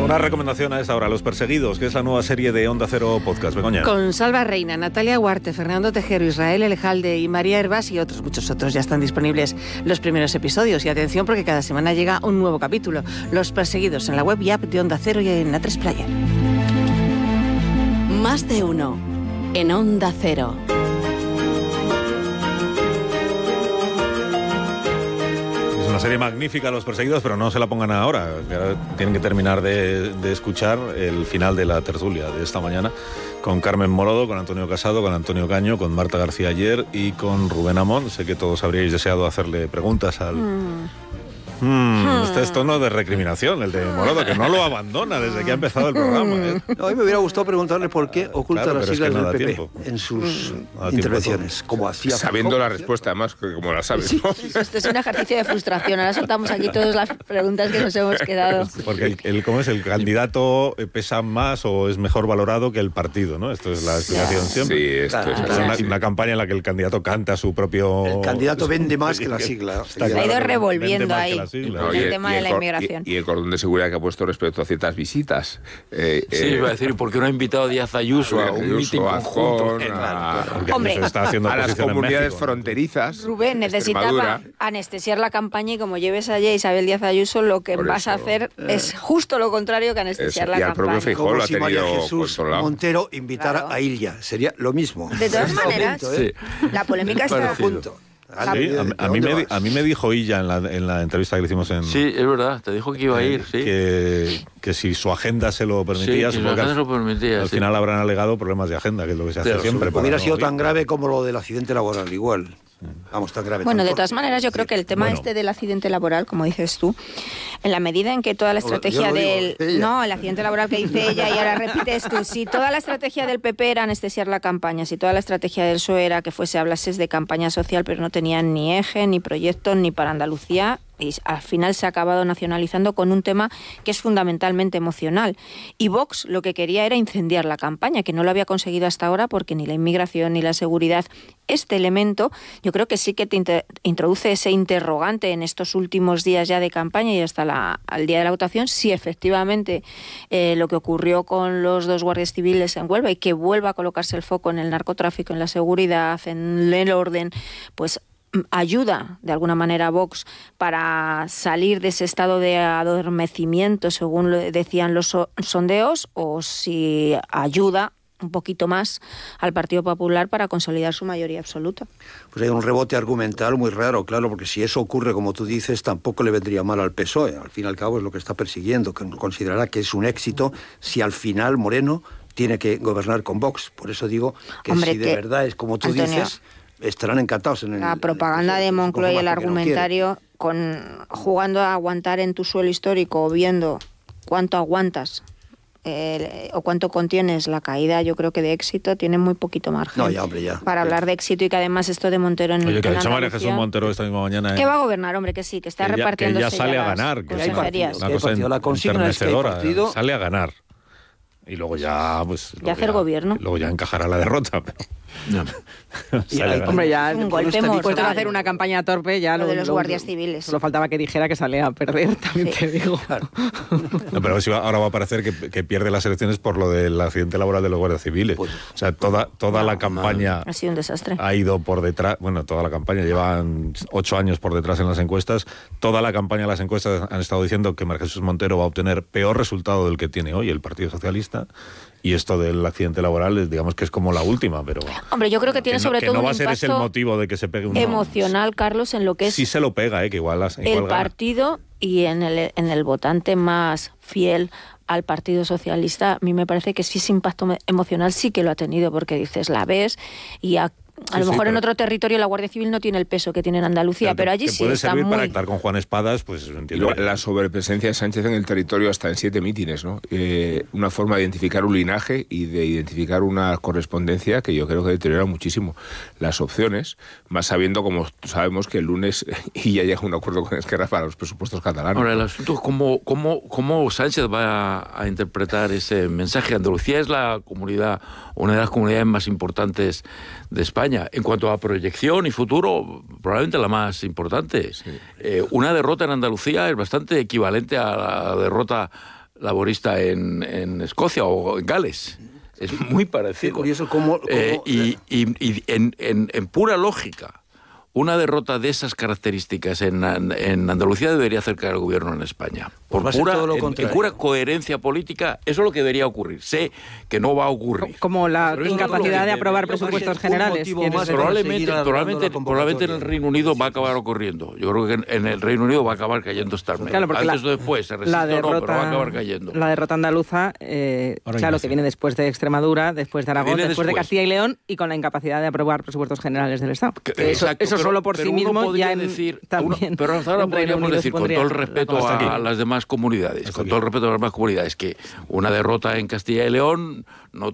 Una recomendación a esta hora, Los Perseguidos, que es la nueva serie de Onda Cero Podcast. Begoña. Con Salva Reina, Natalia Huarte, Fernando Tejero, Israel Elejalde y María Hervás y muchos otros. Ya están disponibles los primeros episodios. Y atención, porque cada semana llega un nuevo capítulo. Los Perseguidos, en la web y app de Onda Cero y en A3 Player. Más de uno en Onda Cero. Una serie magnífica, Los Perseguidos, pero no se la pongan ahora. Tienen que terminar de escuchar el final de la tertulia de esta mañana con Carmen Morodo, con Antonio Casado, con Antonio Caño, con Marta García Ayer y con Rubén Amón. Sé que todos habríais deseado hacerle preguntas al... Este es tono de recriminación, el de Morodo, que no lo abandona desde que ha empezado el programa. No, a mí me hubiera gustado preguntarle por qué oculta las siglas del PP tiempo en sus intervenciones, como hacía... Sabiendo la respuesta, además, como la sabes, ¿no? Esto es un ejercicio de frustración. Ahora soltamos aquí todas las preguntas que nos hemos quedado. Porque ¿cómo es? El candidato pesa más o es mejor valorado que el partido, ¿no? Esto es la explicación siempre. Sí, esto es una campaña en la que el candidato canta su propio... El candidato vende más que la sigla. Se ha ido revolviendo ahí. No, el tema de la inmigración. Y el cordón de seguridad que ha puesto respecto a ciertas visitas. Sí, iba a decir, ¿por qué no ha invitado a Díaz Ayuso a un mitin conjunto? Hombre, a las comunidades fronterizas. Rubén, necesitaba anestesiar la campaña y como lleves allí a Isabel Díaz Ayuso, lo que vas a hacer es justo lo contrario que anestesiar la campaña. Y al propio Feijóo lo ha si María tenido Jesús controlado. Montero invitara a Illa, sería lo mismo. De todas maneras, la polémica está a punto. Sí, a mí me dijo Illa en la entrevista que le hicimos en... Sí, es verdad, te dijo que iba a ir, sí. Que si su agenda se lo permitía, sí, al final habrán alegado problemas de agenda, que es lo que se hace siempre. Hubiera sido tan grave como lo del accidente laboral, igual. Vamos, tan grave. Bueno, de todas maneras, yo creo que el tema del accidente laboral, como dices tú, en la medida en que toda la estrategia el accidente laboral que dice ella y ahora repites tú, si toda la estrategia del PP era anestesiar la campaña, si toda la estrategia del PSOE era que hablases de campaña social, pero no tenían ni eje, ni proyecto, ni para Andalucía, y al final se ha acabado nacionalizando con un tema que es fundamentalmente emocional. Y Vox lo que quería era incendiar la campaña, que no lo había conseguido hasta ahora porque ni la inmigración ni la seguridad. Este elemento yo creo que sí que te introduce ese interrogante en estos últimos días ya de campaña y hasta al día de la votación, si efectivamente lo que ocurrió con los 2 guardias civiles en Huelva y que vuelva a colocarse el foco en el narcotráfico, en la seguridad, en el orden, pues ayuda de alguna manera a Vox para salir de ese estado de adormecimiento, según lo decían los sondeos, o si ayuda un poquito más al Partido Popular para consolidar su mayoría absoluta. Pues hay un rebote argumental muy raro, claro, porque si eso ocurre, como tú dices, tampoco le vendría mal al PSOE. Al fin y al cabo es lo que está persiguiendo, que considerará que es un éxito si al final Moreno tiene que gobernar con Vox. Por eso digo que si de verdad es como tú dices... estarán encantados en la propaganda de Moncloa y el argumentario jugando a aguantar en tu suelo histórico o viendo cuánto aguantas o cuánto contienes la caída, yo creo que de éxito tiene muy poquito margen para hablar de éxito y que además esto de Montero en Oye, que ha dicho María Jesús Montero esta misma mañana que va a gobernar, hombre, que sí, que está repartiendo que ella sale a ganar, que es una cosa enternecedora, sale a ganar y luego ya hacer gobierno, luego ya encajará la derrota, pero... Hombre, ya un golpe después de hacer una campaña torpe, ya lo de los guardias civiles. Solo faltaba que dijera que sale a perder, también te digo. Claro. No, pero ahora va a parecer que pierde las elecciones por lo del accidente laboral de los guardias civiles. Pues, o sea, toda la campaña ha sido un desastre. Ha ido por detrás, toda la campaña, llevan 8 años por detrás en las encuestas. Toda la campaña de las encuestas han estado diciendo que María Jesús Montero va a obtener peor resultado del que tiene hoy el Partido Socialista. Y esto del accidente laboral, digamos que es como la última, pero... Hombre, yo creo que tiene sobre todo no un va a ser ese el impacto motivo de que se pegue un... emocional, Carlos, en lo que es... Sí se lo pega, que igual el gana. partido y en el votante más fiel al Partido Socialista. A mí me parece que sí, ese impacto emocional sí que lo ha tenido, porque dices, la ves y a lo mejor en otro territorio la Guardia Civil no tiene el peso que tiene en Andalucía, pero allí sí puede está servir muy... para actar con Juan Espadas, pues entiendo. La sobrepresencia de Sánchez en el territorio hasta en 7 mítines, ¿no? Una forma de identificar un linaje y de identificar una correspondencia que yo creo que deteriora muchísimo las opciones, más sabiendo, como sabemos, que el lunes y ya llega un acuerdo con Esquerra para los presupuestos catalanes. Ahora, el asunto es cómo Sánchez va a interpretar ese mensaje. Andalucía es una de las comunidades más importantes de España. En cuanto a proyección y futuro, probablemente la más importante. Sí. Una derrota en Andalucía es bastante equivalente a la derrota laborista en Escocia o en Gales. Es muy parecido. Qué curioso cómo y en pura lógica, una derrota de esas características en Andalucía debería acercar al gobierno en España. Por pura coherencia política, eso es lo que debería ocurrir. Sé que no va a ocurrir. Como la incapacidad de aprobar presupuestos generales. Probablemente en el Reino Unido va a acabar ocurriendo. Yo creo que en el Reino Unido va a acabar cayendo Starmer. Claro, antes o después, se resiste o no, pero va a acabar cayendo. La derrota andaluza, claro, que viene después de Extremadura, después de Aragón, después de Castilla y León, y con la incapacidad de aprobar presupuestos generales del Estado. Eso solo por sí mismo ya también. Pero ahora podríamos decir, con todo el respeto a las demás comunidades, que una derrota en Castilla y León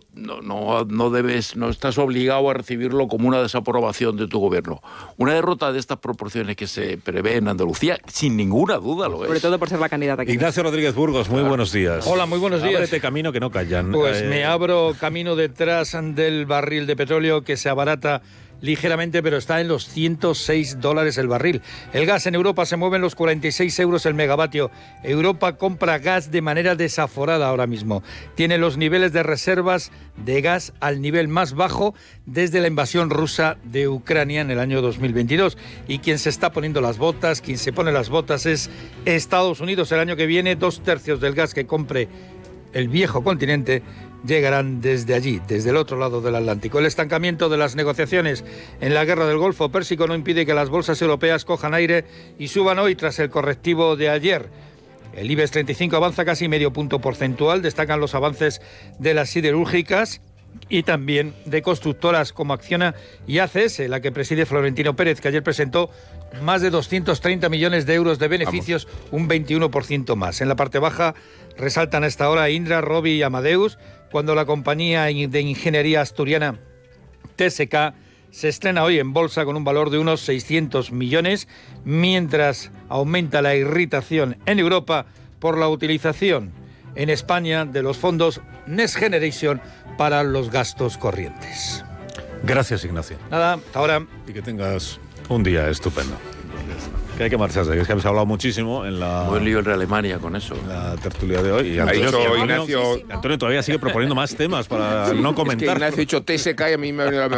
no estás obligado a recibirlo como una desaprobación de tu gobierno. Una derrota de estas proporciones que se prevé en Andalucía, sin ninguna duda lo es. Sobre todo por ser la candidata aquí. Ignacio Rodríguez Burgos, muy buenos días. Hola, muy buenos días. Ábrete camino que no callan. Pues me abro camino detrás del barril de petróleo que se abarata ligeramente, pero está en los $106 el barril. El gas en Europa se mueve en los 46 euros el megavatio. Europa compra gas de manera desaforada ahora mismo. Tiene los niveles de reservas de gas al nivel más bajo desde la invasión rusa de Ucrania en el año 2022. Y quien se está poniendo las botas, quien se pone las botas es Estados Unidos. El año que viene, 2/3 del gas que compre el viejo continente llegarán desde allí, desde el otro lado del Atlántico. El estancamiento de las negociaciones en la guerra del Golfo Pérsico no impide que las bolsas europeas cojan aire y suban hoy tras el correctivo de ayer. El IBEX 35 avanza casi medio punto porcentual, destacan los avances de las siderúrgicas y también de constructoras como Acciona y ACS, la que preside Florentino Pérez, que ayer presentó más de 230 millones de euros de beneficios, un 21% más. En la parte baja resaltan a esta hora Indra, Robi y Amadeus, cuando la compañía de ingeniería asturiana TSK se estrena hoy en bolsa con un valor de unos 600 millones, mientras aumenta la irritación en Europa por la utilización en España de los fondos Next Generation para los gastos corrientes. Gracias, Ignacio. Nada, hasta ahora. Y que tengas un día estupendo. Que hay que marcharse, que es que habéis hablado muchísimo en la... Buen lío en Alemania con eso. En la tertulia de hoy. Y Antonio todavía sigue proponiendo más temas para no comentar. Es que Ignacio ha dicho TSK y a mí me ha venido a la